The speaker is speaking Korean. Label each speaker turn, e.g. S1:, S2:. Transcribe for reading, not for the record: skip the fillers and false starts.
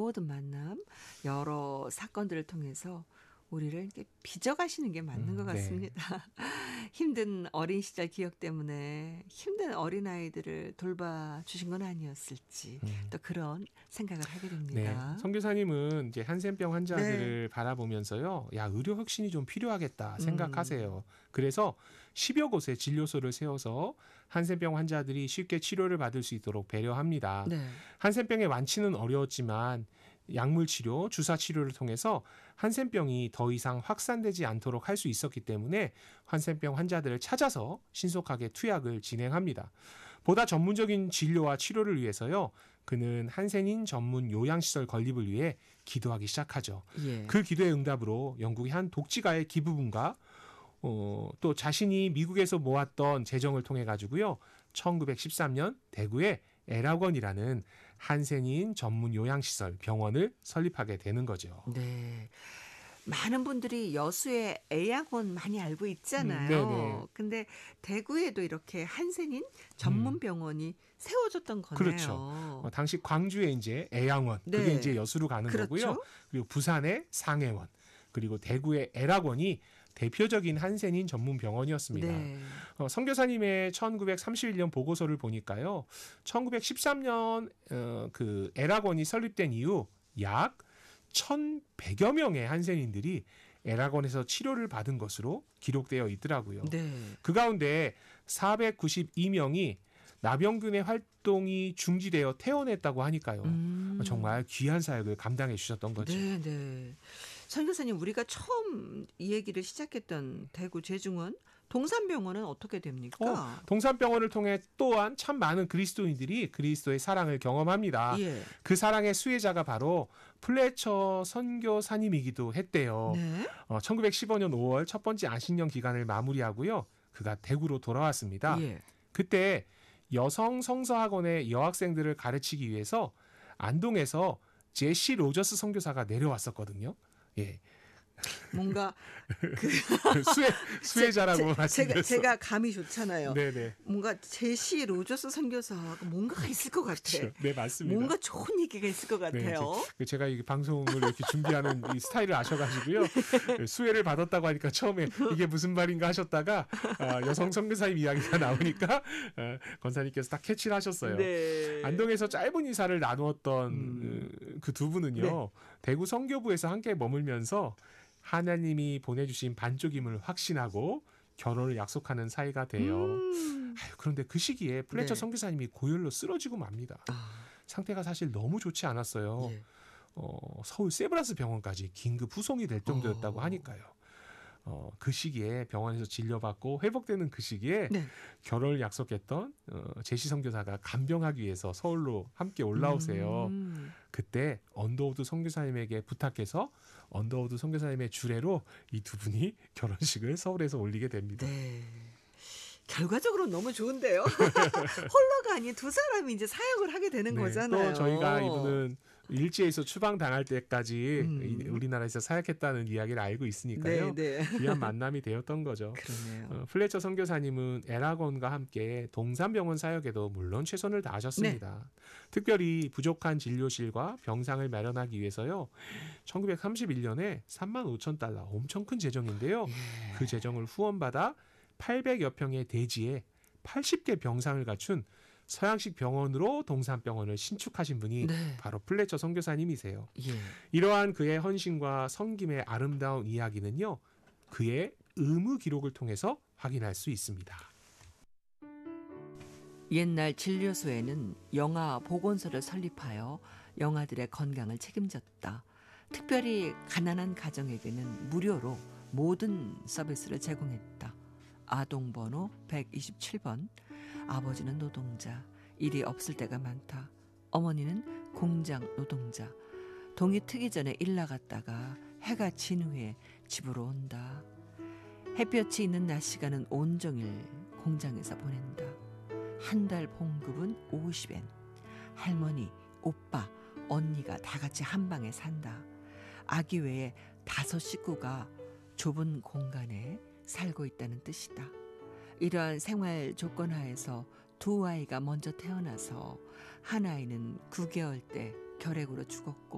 S1: 모든 만남, 여러 사건들을 통해서 우리를 이렇게 빚어가시는 게 맞는 것 같습니다. 힘든 어린 시절 기억 때문에 힘든 어린아이들을 돌봐주신 건 아니었을지 또 그런 생각을 하게 됩니다.
S2: 네. 선교사님은 이제 한센병 환자들을 바라보면서요. 야, 의료 혁신이 좀 필요하겠다 생각하세요. 그래서 10여 곳의 진료소를 세워서 한센병 환자들이 쉽게 치료를 받을 수 있도록 배려합니다.
S1: 네.
S2: 한센병의 완치는 어려웠지만 약물 치료, 주사 치료를 통해서 한센병이 더 이상 확산되지 않도록 할 수 있었기 때문에 한센병 환자들을 찾아서 신속하게 투약을 진행합니다. 보다 전문적인 진료와 치료를 위해서요. 그는 한센인 전문 요양시설 건립을 위해 기도하기 시작하죠.
S1: 예.
S2: 그 기도의 응답으로 영국의 한 독지가의 기부금과 또 자신이 미국에서 모았던 재정을 통해 가지고요. 1913년 대구에 에라건이라는 한센인 전문 요양시설 병원을 설립하게 되는 거죠.
S1: 네. 많은 분들이 여수의 애양원 많이 알고 있잖아요.
S2: 네네.
S1: 근데 대구에도 이렇게 한센인 전문 병원이 세워졌던 거네요.
S2: 그렇죠. 당시 광주에 이제 애양원,
S1: 네.
S2: 그게 이제 여수로 가는
S1: 그렇죠.
S2: 거고요. 그리고 부산의 상해원, 그리고 대구의 에라건이 대표적인 한센인 전문 병원이었습니다.
S1: 네.
S2: 선교사님의 1931년 보고서를 보니까요. 1913년 그 에라건이 설립된 이후 약 1,100여 명의 한센인들이 에라건에서 치료를 받은 것으로 기록되어 있더라고요.
S1: 네.
S2: 그 가운데 492명이 나병균의 활동이 중지되어 퇴원했다고 하니까요. 정말 귀한 사역을 감당해 주셨던 거죠.
S1: 네, 네. 선교사님, 우리가 처음 이 얘기를 시작했던 대구 제중원 동산병원은 어떻게 됩니까?
S2: 동산병원을 통해 또한 참 많은 그리스도인들이 그리스도의 사랑을 경험합니다.
S1: 예.
S2: 그 사랑의 수혜자가 바로 플래처 선교사님이기도 했대요.
S1: 네.
S2: 1915년 5월 첫 번째 안식년 기간을 마무리하고요. 그가 대구로 돌아왔습니다.
S1: 예.
S2: 그때 여성 성서학원의 여학생들을 가르치기 위해서 안동에서 제시 로저스 선교사가 내려왔었거든요. 예.
S1: 뭔가 그
S2: 수혜자라고 말씀드렸어요.
S1: 제가 감이 좋잖아요.
S2: 네네.
S1: 뭔가 제시 로저스 선교사가 뭔가가 있을 것 같아.
S2: 그렇죠. 네, 맞습니다.
S1: 뭔가 좋은 얘기가 있을 것 같아요.
S2: 네, 제가 이 방송을 이렇게 준비하는 이 스타일을 아셔가지고요. 수혜를 받았다고 하니까 처음에 이게 무슨 말인가 하셨다가 여성 선교사님 이야기가 나오니까 권사님께서 딱 캐치를 하셨어요.
S1: 네.
S2: 안동에서 짧은 이사를 나누었던 그 두 분은요.
S1: 네.
S2: 대구 선교부에서 함께 머물면서 하나님이 보내주신 반쪽임을 확신하고 결혼을 약속하는 사이가 돼요. 그런데 그 시기에 플래처
S1: 네.
S2: 선교사님이 고열로 쓰러지고 맙니다. 상태가 사실 너무 좋지 않았어요.
S1: 예.
S2: 서울 세브란스 병원까지 긴급 후송이 될 정도였다고 하니까요. 그 시기에 병원에서 진료받고 회복되는 그 시기에
S1: 네.
S2: 결혼을 약속했던 제시 선교사가 간병하기 위해서 서울로 함께 올라오세요. 그때 언더우드 선교사님에게 부탁해서 언더우드 선교사님의 주례로 이 두 분이 결혼식을 서울에서 올리게 됩니다.
S1: 네. 결과적으로 너무 좋은데요. 홀로가 아닌 두 사람이 이제 사역을 하게 되는 거잖아요.
S2: 또 저희가 이분은 일제에서 추방당할 때까지 우리나라에서 사역했다는 이야기를 알고 있으니까요.
S1: 네, 네.
S2: 귀한 만남이 되었던 거죠.
S1: 그러네요.
S2: 플래처 선교사님은 에라건과 함께 동산병원 사역에도 물론 최선을 다하셨습니다. 특별히 부족한 진료실과 병상을 마련하기 위해서요. 1931년에 35,000달러 엄청 큰 재정인데요. 그 재정을 후원받아 800여 평의 대지에 80개 병상을 갖춘 서양식 병원으로 동산병원을 신축하신 분이 바로 플래처 선교사님이세요.
S1: 예.
S2: 이러한 그의 헌신과 섬김의 아름다운 이야기는요. 그의 의무 기록을 통해서 확인할 수 있습니다.
S1: 옛날 진료소에는 영아 보건소를 설립하여 영아들의 건강을 책임졌다. 특별히 가난한 가정에게는 무료로 모든 서비스를 제공했다. 아동번호 127번. 아버지는 노동자, 일이 없을 때가 많다. 어머니는 공장 노동자. 동이 트기 전에 일 나갔다가 해가 진 후에 집으로 온다. 햇볕이 있는 낮 시간은 온종일 공장에서 보낸다. 한 달 봉급은 50엔. 할머니, 오빠, 언니가 다 같이 한 방에 산다. 아기 외에 5 식구가 좁은 공간에 살고 있다는 뜻이다. 이러한 생활 조건 하에서 2 아이가 먼저 태어나서 한 아이는 9개월 때 결핵으로 죽었고